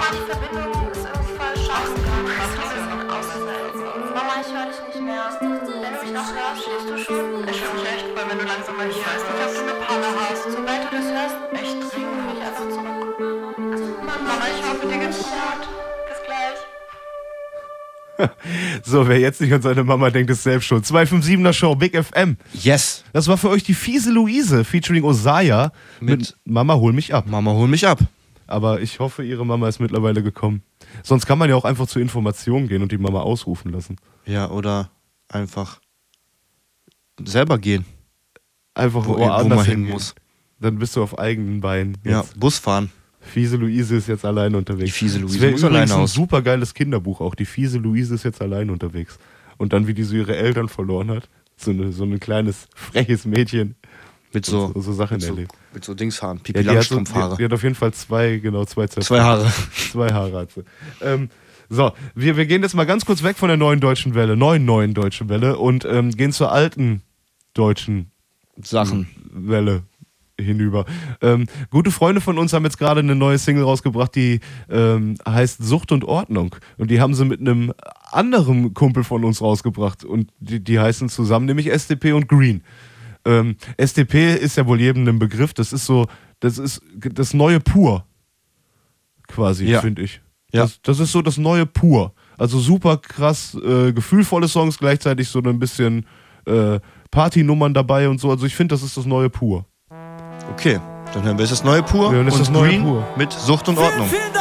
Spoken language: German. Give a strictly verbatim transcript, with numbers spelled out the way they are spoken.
die Verbindung ist irgendwie voll scheiße. Mama, ich höre dich nicht mehr. Wenn du mich noch hörst, schläfst du schon? Ich höre mich echt, weil wenn du langsam mal hier bist, dass du eine Panne hast. Sobald du das hörst, echt dringend, ruf ich einfach zurück. Mama, ich hoffe, dir geht's gut. Bis gleich. So, wer jetzt nicht an seine Mama denkt, ist selbst schon. zwei fünf siebener Show, Big F M. Yes. Das war für euch die fiese Luise, featuring Osaya mit, mit Mama, hol mich ab. Mama, hol mich ab. Aber ich hoffe, ihre Mama ist mittlerweile gekommen. Sonst kann man ja auch einfach zur Information gehen und die Mama ausrufen lassen. Ja, oder einfach selber gehen. Einfach wo, woanders wo man hin hin muss. Dann bist du auf eigenen Beinen. Jetzt. Ja, Bus fahren. Fiese Luise ist jetzt allein unterwegs. Die fiese Luise das muss übrigens alleine ein aus. super geiles Kinderbuch auch. Die fiese Luise ist jetzt allein unterwegs. Und dann, wie die so ihre Eltern verloren hat. So, eine, so ein kleines, freches Mädchen. Mit so, so, so Sachen mit so, erlebt. mit so Dingshaaren, Ja, Pipi die, hat so, Langstrumpfhaare. die, die hat auf jeden Fall zwei, genau, zwei Zöpfe. Zwei Haare. Zwei Haare hat sie. Ähm, so, wir, wir gehen jetzt mal ganz kurz weg von der neuen deutschen Welle, neuen neuen deutschen Welle und ähm, gehen zur alten deutschen Sachen. Welle hinüber. Ähm, gute Freunde von uns haben jetzt gerade eine neue Single rausgebracht, die ähm, heißt Sucht und Ordnung. Und die haben sie mit einem anderen Kumpel von uns rausgebracht. Und die, die heißen zusammen nämlich S D P und Green. Ähm, S D P ist ja wohl jedem ein Begriff. Das ist so, das ist das neue Pur. Quasi, Ja. finde ich. Ja. Das, das ist so das neue Pur. Also super krass, äh, gefühlvolle Songs, gleichzeitig so ein bisschen äh, Partynummern dabei und so. Also ich finde, das ist das neue Pur. Okay, dann hören wir jetzt das neue Pur Ja, dann ist und das neue Green Pur. mit Sucht und Ordnung. Vielen Dank.